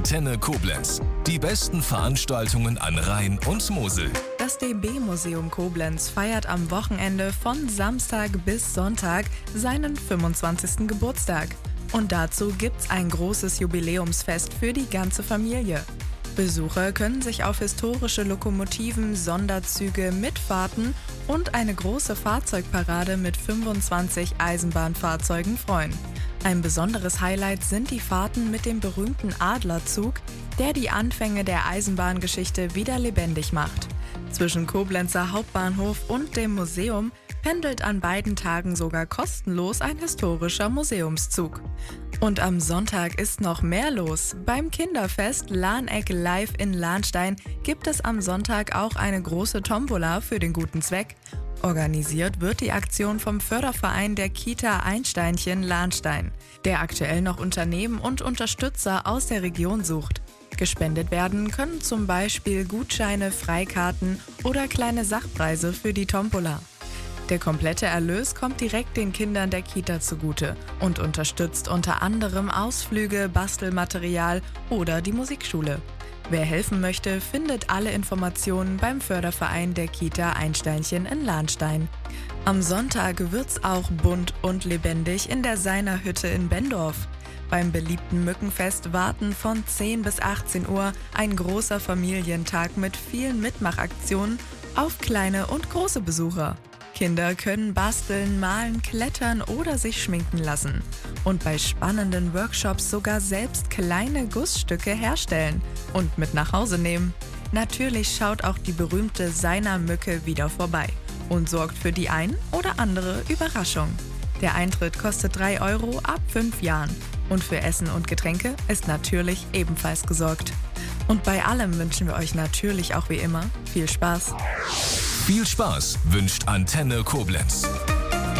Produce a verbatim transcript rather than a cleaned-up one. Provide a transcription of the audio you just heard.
Antenne Koblenz. Die besten Veranstaltungen an Rhein und Mosel. Das D B-Museum Koblenz feiert am Wochenende von Samstag bis Sonntag seinen fünfundzwanzigsten Geburtstag. Und dazu gibt's ein großes Jubiläumsfest für die ganze Familie. Besucher können sich auf historische Lokomotiven, Sonderzüge, Mitfahrten und eine große Fahrzeugparade mit fünfundzwanzig Eisenbahnfahrzeugen freuen. Ein besonderes Highlight sind die Fahrten mit dem berühmten Adlerzug, der die Anfänge der Eisenbahngeschichte wieder lebendig macht. Zwischen Koblenzer Hauptbahnhof und dem Museum pendelt an beiden Tagen sogar kostenlos ein historischer Museumszug. Und am Sonntag ist noch mehr los. Beim Kinderfest Lahneck Live in Lahnstein gibt es am Sonntag auch eine große Tombola für den guten Zweck. Organisiert wird die Aktion vom Förderverein der Kita Einsteinchen Lahnstein, der aktuell noch Unternehmen und Unterstützer aus der Region sucht. Gespendet werden können zum Beispiel Gutscheine, Freikarten oder kleine Sachpreise für die Tombola. Der komplette Erlös kommt direkt den Kindern der Kita zugute und unterstützt unter anderem Ausflüge, Bastelmaterial oder die Musikschule. Wer helfen möchte, findet alle Informationen beim Förderverein der Kita Einsteinchen in Lahnstein. Am Sonntag wird's auch bunt und lebendig in der Seiner Hütte in Bendorf. Beim beliebten Mückenfest warten von zehn bis achtzehn Uhr ein großer Familientag mit vielen Mitmachaktionen auf kleine und große Besucher. Kinder können basteln, malen, klettern oder sich schminken lassen. Und bei spannenden Workshops sogar selbst kleine Gussstücke herstellen und mit nach Hause nehmen. Natürlich schaut auch die berühmte Seiner Mücke wieder vorbei und sorgt für die ein oder andere Überraschung. Der Eintritt kostet drei Euro ab fünf Jahren. Und für Essen und Getränke ist natürlich ebenfalls gesorgt. Und bei allem wünschen wir euch natürlich auch wie immer viel Spaß. Viel Spaß wünscht Antenne Koblenz.